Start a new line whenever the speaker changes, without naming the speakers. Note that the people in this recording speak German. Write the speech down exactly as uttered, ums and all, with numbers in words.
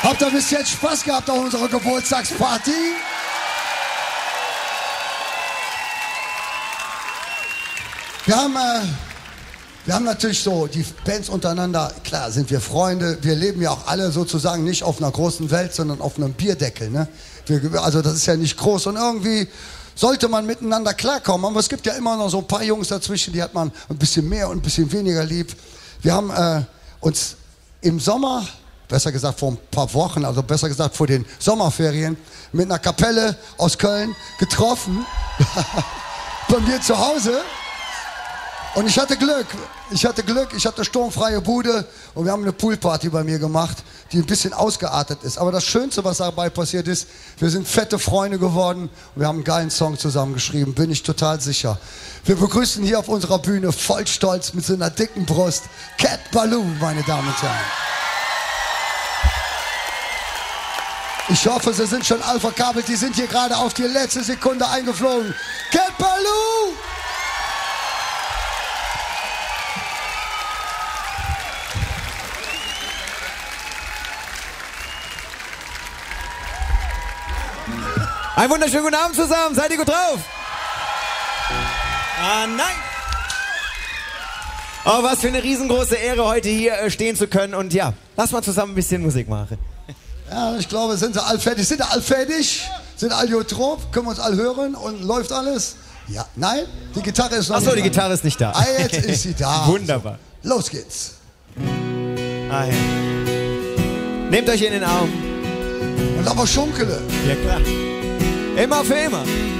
Habt ihr bis jetzt Spaß gehabt auf unserer Geburtstagsparty? Wir haben, äh, wir haben natürlich so die Bands untereinander, klar sind wir Freunde, wir leben ja auch alle sozusagen nicht auf einer großen Welt, sondern auf einem Bierdeckel. Ne? Wir, also das ist ja nicht groß und irgendwie sollte man miteinander klarkommen. Aber es gibt ja immer noch so ein paar Jungs dazwischen, die hat man ein bisschen mehr und ein bisschen weniger lieb. Wir haben äh, uns im Sommer, besser gesagt vor ein paar Wochen, also besser gesagt vor den Sommerferien, mit einer Kapelle aus Köln getroffen, bei mir zu Hause. Und ich hatte Glück, ich hatte Glück, ich hatte sturmfreie Bude und wir haben eine Poolparty bei mir gemacht, die ein bisschen ausgeartet ist. Aber das Schönste, was dabei passiert ist, wir sind fette Freunde geworden und wir haben einen geilen Song zusammengeschrieben, bin ich total sicher. Wir begrüßen hier auf unserer Bühne voll stolz mit so einer dicken Brust Cat Ballou, meine Damen und Herren. Ich hoffe, sie sind schon all verkabelt, die sind hier gerade auf die letzte Sekunde eingeflogen. Cat Ballou!
Einen wunderschönen guten Abend zusammen. Seid ihr gut drauf? Ah, nein. Oh, was für eine riesengroße Ehre, heute hier stehen zu können. Und ja, lass mal zusammen ein bisschen Musik machen.
Ja, ich glaube, sind sie all fertig? Sind sie all fertig? Sind all gut drauf? Können wir uns all hören? Und läuft alles? Ja, nein? Die Gitarre ist noch
Achso,
nicht
die
da.
Gitarre ist nicht da.
Ah, jetzt ist sie da.
Wunderbar.
Also, los geht's.
Ah, ja. Nehmt euch in den Arm.
Und aber schunkele.
Ja, klar. Immer für immer.